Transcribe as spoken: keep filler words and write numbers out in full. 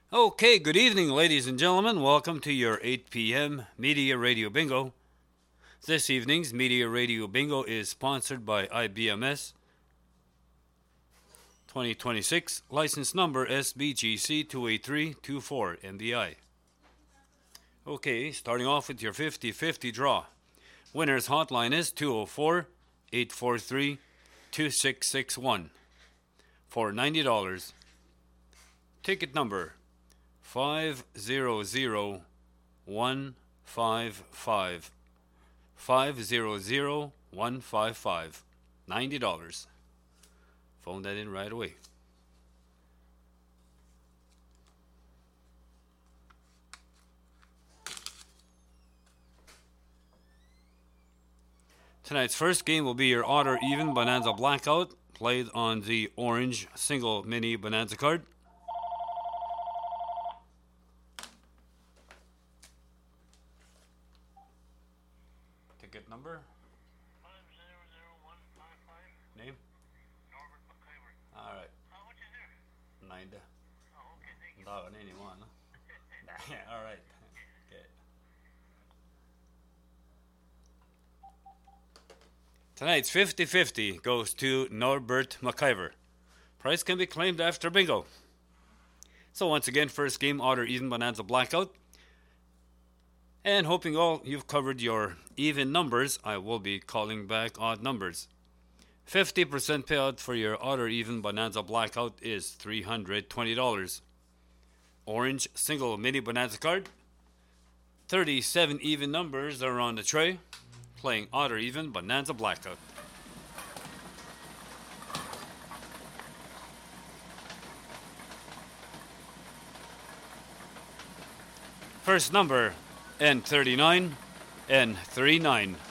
Okay, good evening, ladies and gentlemen. Welcome to your eight p.m. Media Radio Bingo. This evening's Media Radio Bingo is sponsored by I B M S twenty twenty-six, license number S B G C two eight three two four M B I. Okay, starting off with your fifty-fifty draw. Winner's hotline is two oh four, eight four three, two six six one for ninety dollars. Ticket number five zero zero one five five. five zero zero one five five. ninety dollars. Phone that in right away. Tonight's first game will be your odd or even Bonanza Blackout, played on the orange single mini Bonanza card. Ticket number? five zero zero one five five. Name? Norbert McIver. Alright. How much is there? Nine. Oh, okay, thank you. Dog anyone. Alright. Okay. Tonight's fifty-fifty goes to Norbert McIver. Price can be claimed after bingo. So once again, first game, odd or even Bonanza Blackout. And hoping all you've covered your even numbers, I will be calling back odd numbers. fifty percent payout for your odd or even Bonanza Blackout is three hundred twenty dollars. Orange single mini Bonanza card. thirty-seven even numbers are on the tray. Playing odd or even Bonanza Blackout. First number, N thirty-nine, N thirty-nine.